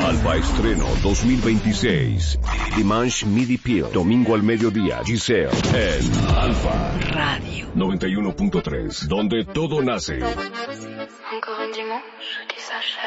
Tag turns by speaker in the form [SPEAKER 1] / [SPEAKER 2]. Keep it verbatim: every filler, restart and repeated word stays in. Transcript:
[SPEAKER 1] Alfa Estreno dos mil veintiséis. Dimanche Midi Peel. Domingo al mediodía. Giselle. En Alfa Radio noventa y uno punto tres. Donde todo nace.